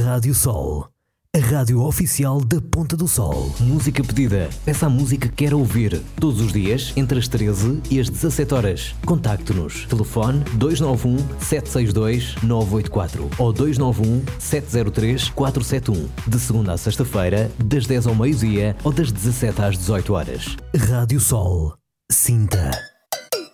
Rádio Sol, a rádio oficial da Ponta do Sol. Música pedida. Peça a música que quer ouvir. Todos os dias, entre as 13 e as 17 horas. Contacte-nos. Telefone 291 762 984 ou 291 703 471. De segunda a sexta-feira, das 10 ao meio-dia ou das 17 às 18 horas. Rádio Sol. Sinta.